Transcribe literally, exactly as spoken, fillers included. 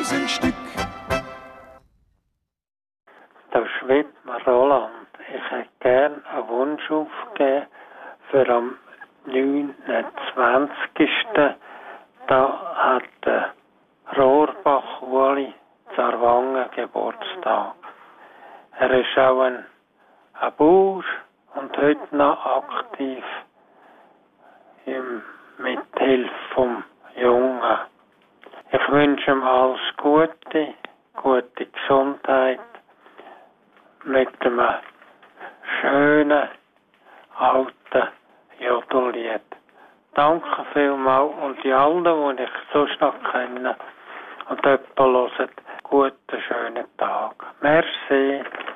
tausend Stück. Da schwebt mir Roland. Ich hätte gern einen Wunsch aufgegeben für am neunundzwanzigsten Da hat der Rohrbach Uli Zarwangen Geburtstag. Er ist auch ein, ein Bauer und heute noch aktiv im, mit Hilfe vom Jungen. Ich wünsche ihm alles Gute, gute Gesundheit mit einem schönen alten Jodellied. Danke vielmals und die anderen, die ich sonst noch kenne und jemanden hören, guten, schönen Tag. Merci.